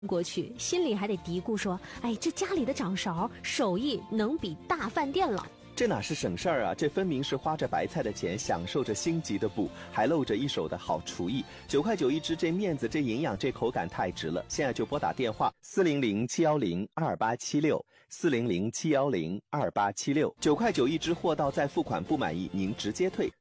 过去，心里还得嘀咕说：“哎，这家里的掌勺手艺能比大饭店了。” 这哪是省事儿啊，这分明是花着白菜的钱，享受着星级的补，还露着一手的好厨艺。9块9一只，这面子，这营养，这口感太值了。现在就拨打电话400-710-2876，400-710-2876，9块9一只，货到再付款，不满意您直接退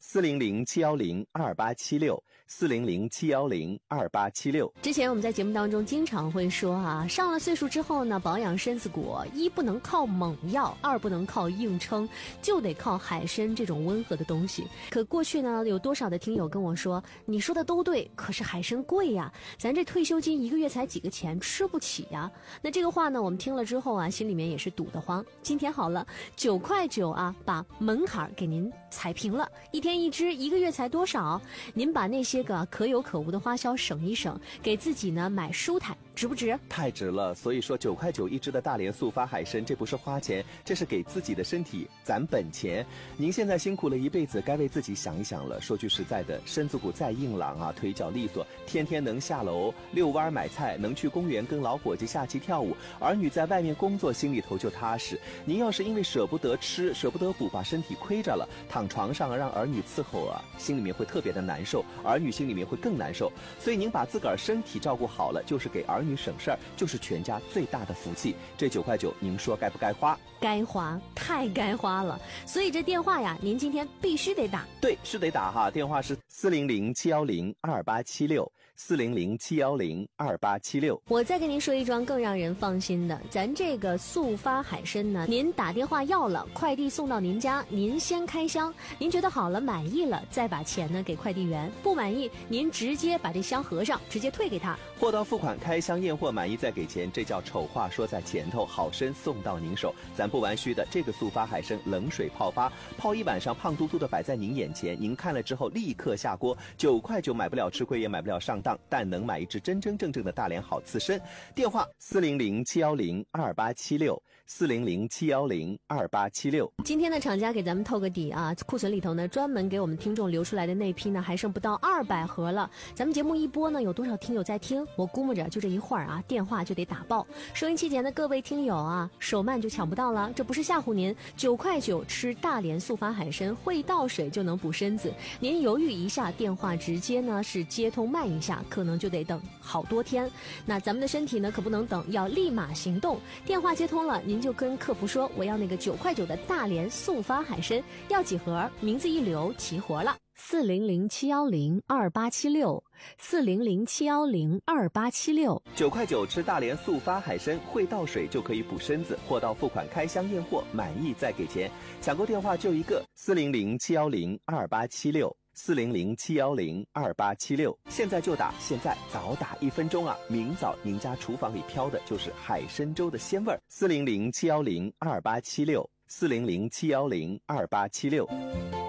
，400-710-2876，400-710-2876。 之前我们在节目当中经常会说啊，上了岁数之后呢，保养身子骨，一不能靠猛药，二不能靠硬撑，就得靠海参这种温和的东西。可过去呢，有多少的听友跟我说，你说的都对，可是海参贵呀，咱这退休金1个月才几个钱，吃不起呀。那这个话呢，我们听了之后啊，心里面也是堵得慌。今天好了，9块9啊，把门槛给您踩平了，一天一只，1个月才多少？您把那些个可有可无的花销省一省，给自己呢买舒坦，值不值？ 太值了。所以说9块9一只的大连速发海参，这不是花钱，这是给自己的身体攒本钱。您现在辛苦了一辈子，该为自己想一想了。说句实在的，身子骨再硬朗啊，腿脚利索，天天能下楼遛弯买菜，能去公园跟老伙计下棋跳舞，儿女在外面工作，心里头就踏实。您要是因为舍不得吃舍不得补，把身体亏着了，躺床上让儿女伺候啊，心里面会特别的难受，儿女心里面会更难受。所以您把自个儿身体照顾好了，就是给儿女省事儿，就是全家最大的福气。这9块9，您说该不该花？ 该花，太该花了。所以这电话呀，您今天必须得打。 对，是得打哈，电话是400-710-2876，400-710-2876。 我再跟您说一桩更让人放心的，咱这个速发海参呢，您打电话要了，快递送到您家，您先开箱，您觉得好了满意了，再把钱呢给快递员，不满意您直接把这箱合上，直接退给他。 货到付款，开箱验货，满意再给钱，这叫丑话说在前头，好参送到您手。咱不玩虚的，这个速发海参冷水泡发，泡一晚上，胖嘟嘟的摆在您眼前，您看了之后立刻下锅。9块9买不了吃亏，也买不了上当，但能买一只真真正正的大连好刺参。电话400-710-2876，400-710-2876。 今天的厂家给咱们透个底啊，库存里头呢专门给我们听众留出来的那批呢还剩不到200盒了。咱们节目一播呢，有多少听友在听？我估摸着就这一会儿啊，电话就得打爆。收音机前的各位听友啊，手慢就抢不到了，这不是吓唬您。9块9吃大连速发海参，会倒水就能补身子。您犹豫一下，电话直接呢是接通慢一下，可能就得等好多天。那咱们的身体呢可不能等，要立马行动。电话接通了，您就跟客服说，我要那个9块9的大连速发海参，要几盒？名字一留，齐活了。400-710-2876，400-710-2876。 9块9吃大连速发海参，会倒水就可以补身子，货到付款，开箱验货，满意再给钱。抢购电话就一个，400-710-2876，400-710-2876。现在就打，现在早打1分钟啊！明早您家厨房里飘的就是海参粥的鲜味儿。400-710-2876，400-710-2876。